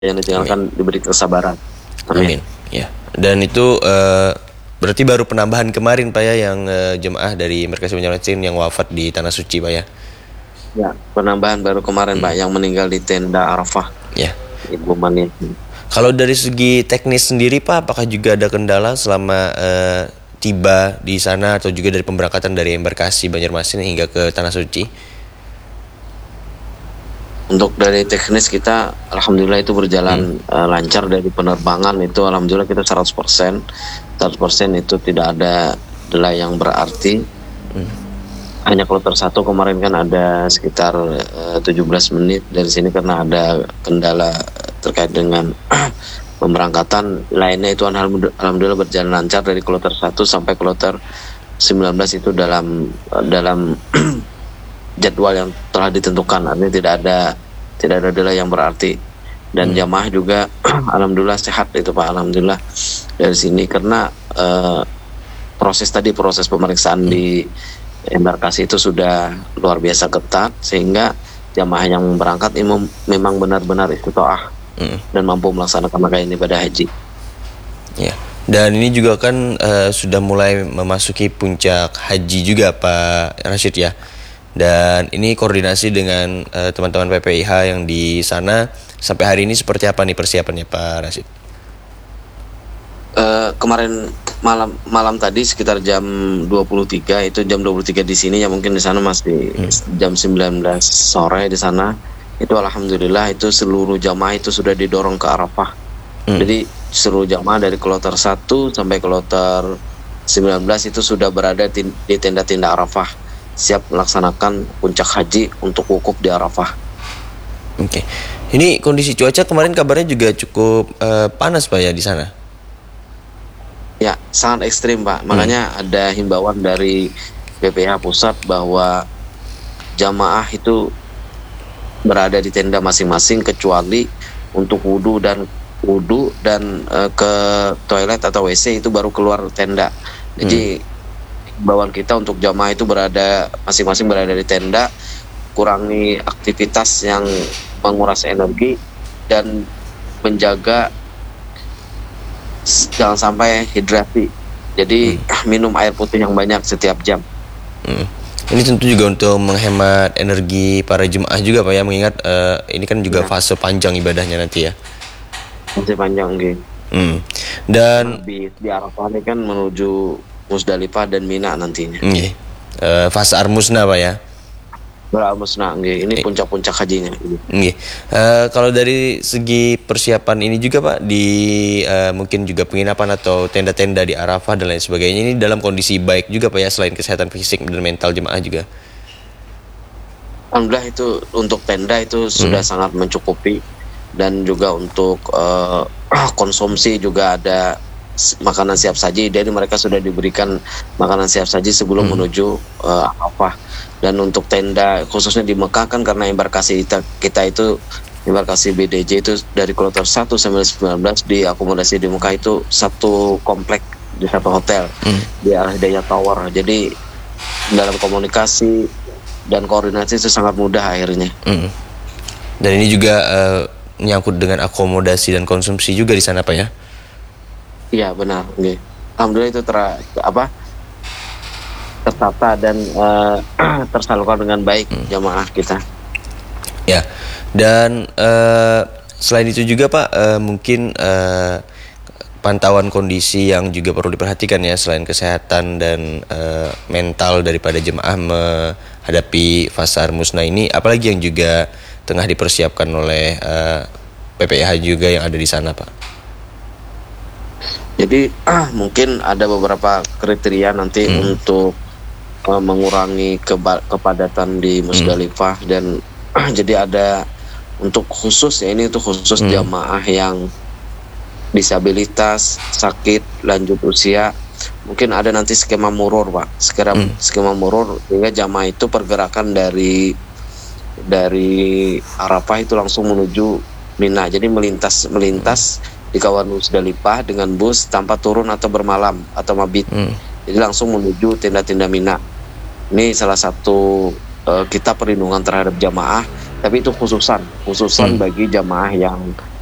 yang Amin. ditinggalkan diberi kesabaran. Amin. Amin. Ya. Dan itu berarti baru penambahan kemarin Pak ya, yang jemaah dari Markas Banjarmasin yang wafat di Tanah Suci Pak ya. Ya, penambahan baru kemarin Pak yang meninggal di tenda Arafah, Ya. Ibu Mani. Kalau dari segi teknis sendiri Pak, apakah juga ada kendala selama tiba di sana atau juga dari pemberangkatan dari embarkasi Banjarmasin hingga ke Tanah Suci? Untuk dari teknis kita alhamdulillah itu berjalan lancar. Dari penerbangan itu alhamdulillah kita 100%. 100% itu tidak ada delay yang berarti. Hanya kloter 1 kemarin kan ada sekitar 17 menit dari sini karena ada kendala terkait dengan pemberangkatan. Lainnya itu alhamdulillah berjalan lancar dari kloter 1 sampai kloter 19 itu dalam jadwal yang telah ditentukan. Artinya tidak ada delay yang berarti. Dan jamaah juga alhamdulillah sehat itu Pak, alhamdulillah dari sini karena proses pemeriksaan di embarkasi itu sudah luar biasa ketat sehingga jamaah yang berangkat ini memang benar-benar istiqoah dan mampu melaksanakan rangkaian ibadah haji. Ya. Dan ini juga kan sudah mulai memasuki puncak haji juga Pak Rashid ya. Dan ini koordinasi dengan teman-teman PPIH yang di sana sampai hari ini seperti apa nih persiapannya Pak Rashid? Kemarin malam tadi sekitar jam 23, itu jam 23 di sini ya, mungkin di sana masih jam 19 sore di sana. Itu alhamdulillah itu seluruh jamaah itu sudah didorong ke Arafah. Jadi seluruh jamaah dari kloter 1 sampai kloter 19 itu sudah berada di tenda-tenda Arafah, siap melaksanakan puncak haji untuk wukuf di Arafah. Oke. Ini kondisi cuaca kemarin kabarnya juga cukup panas Pak ya di sana. Ya, sangat ekstrim Pak. Makanya ada himbauan dari BPH pusat bahwa jamaah itu berada di tenda masing-masing kecuali untuk wudhu dan ke toilet atau WC itu baru keluar tenda. Jadi himbauan kita untuk jamaah itu masing-masing berada di tenda, kurangi aktivitas yang menguras energi dan menjaga jangan sampai hidrasi. Jadi minum air putih yang banyak setiap jam. Ini tentu juga untuk menghemat energi para jemaah juga Pak ya, mengingat ini kan juga fase panjang ibadahnya nanti ya. Masih panjang gitu. Dan di Arafah ini kan menuju Musdalifah dan Mina nantinya. Fase Armusna Pak ya. Bermusnah, ini puncak-puncak hajinya. Kalau dari segi persiapan ini juga Pak, di mungkin juga penginapan atau tenda-tenda di Arafah dan lain sebagainya, ini dalam kondisi baik juga Pak ya, selain kesehatan fisik dan mental jemaah juga. Alhamdulillah itu untuk tenda itu sudah sangat mencukupi, dan juga untuk konsumsi juga ada makanan siap saji. Jadi mereka sudah diberikan makanan siap saji sebelum menuju Arafah. Dan untuk tenda khususnya di Mekah kan karena embarkasi kita itu embarkasi BDJ itu dari kloter 1 sampai 19 diakomodasi di Mekah itu satu komplek di satu hotel di Al Hidayah Tower. Jadi dalam komunikasi dan koordinasi itu sangat mudah akhirnya. Dan ini juga menyangkut dengan akomodasi dan konsumsi juga di sana Pak ya? Iya benar. Alhamdulillah itu tertata dan tersalurkan dengan baik jamaah kita. Ya, dan selain itu juga Pak, mungkin pantauan kondisi yang juga perlu diperhatikan ya, selain kesehatan dan mental daripada jemaah menghadapi fase Armusna ini, apalagi yang juga tengah dipersiapkan oleh PPIH juga yang ada di sana Pak? Jadi mungkin ada beberapa kriteria nanti untuk mengurangi kepadatan di Musdalifah, dan jadi ada untuk khusus ya, ini itu khusus jamaah yang disabilitas, sakit, lanjut usia. Mungkin ada nanti skema murur Pak, skema murur sehingga jamaah itu pergerakan dari Arafah itu langsung menuju Mina. Jadi melintas di kawasan Musdalifah dengan bus tanpa turun atau bermalam atau mabit. Jadi langsung menuju tenda-tenda Mina. Ini salah satu kita perlindungan terhadap jamaah, tapi itu khususan bagi jamaah yang